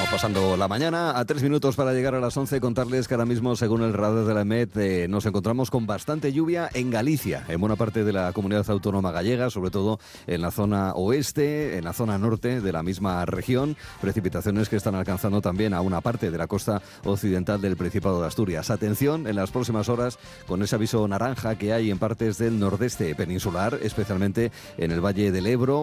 Pasando la mañana a 3 minutos para llegar a las 11, contarles que ahora mismo, según el radar de la EMET, nos encontramos con bastante lluvia en Galicia, en buena parte de la comunidad autónoma gallega, sobre todo en la zona oeste, en la zona norte de la misma región, precipitaciones que están alcanzando también a una parte de la costa occidental del Principado de Asturias. Atención en las próximas horas con ese aviso naranja que hay en partes del nordeste peninsular, especialmente en el Valle del Ebro,